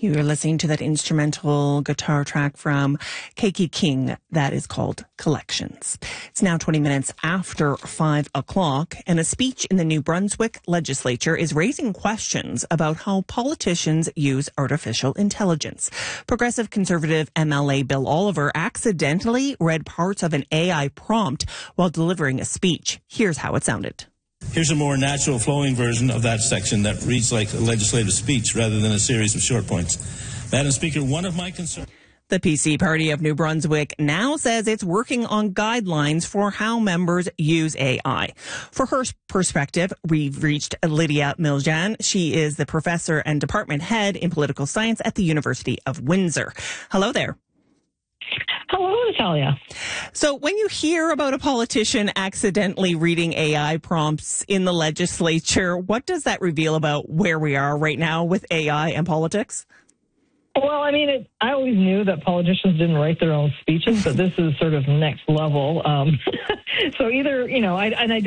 You were listening to that instrumental guitar track from Keiki King that is called Collections. It's now 20 minutes after 5 o'clock, and a speech in the New Brunswick legislature is raising questions about how politicians use artificial intelligence. Progressive Conservative MLA Bill Oliver accidentally read parts of an AI prompt while delivering a speech. Here's how it sounded. Here's a more natural flowing version of that section that reads like a legislative speech rather than a series of short points. Madam Speaker, one of my concerns... The PC Party of New Brunswick now says it's working on guidelines for how members use AI. For her perspective, we've reached Lydia Miljan. She is the professor and department head in political science at the University of Windsor. Hello there. Hello, Natalia. So when you hear about a politician accidentally reading AI prompts in the legislature, what does that reveal about where we are right now with AI and politics? Well, I mean, I always knew that politicians didn't write their own speeches, but this is sort of next level. So either, I